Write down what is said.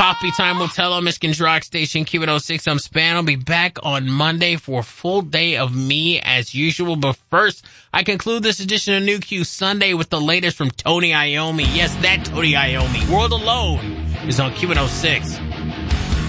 Coffee Time will tell on Michigan's Rock Station, Q106. I'm Span. I'll be back on Monday for a full day of me as usual. But first, I conclude this edition of New Q Sunday with the latest from Tony Iommi. Yes, that Tony Iommi. World Alone is on Q106.